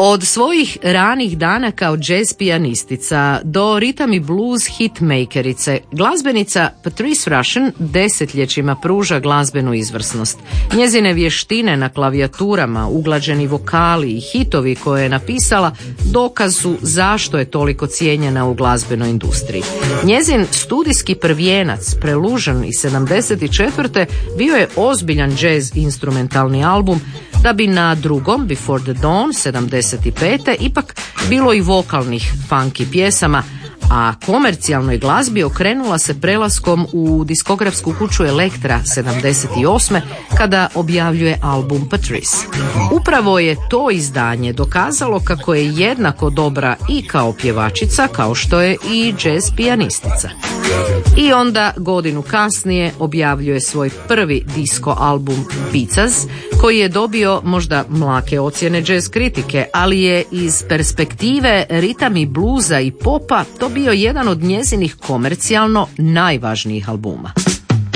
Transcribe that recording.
Od svojih ranih dana kao jazz pijanistica do ritam i blues hitmakerice, glazbenica Patrice Rushen desetljećima pruža glazbenu izvrsnost. Njezine vještine na klavijaturama, uglađeni vokali i hitovi koje je napisala dokaz su zašto je toliko cijenjena u glazbenoj industriji. Njezin studijski prvijenac Prelusion iz 74. bio je ozbiljan jazz instrumentalni album, da bi na drugom Before the Dawn 75. ipak bilo i vokalnih funky pjesama, a komercijalnoj glazbi okrenula se prelaskom u diskografsku kuću Elektra 78. kada objavljuje album Patrice. Upravo je to izdanje dokazalo kako je jednako dobra i kao pjevačica kao što je i jazz pijanistica. I onda godinu kasnije objavljuje svoj prvi disko album Pizzas, koji je dobio možda mlake ocjene jazz kritike, ali je iz perspektive ritam i bluza i popa to bio jedan od njezinih komercijalno najvažnijih albuma.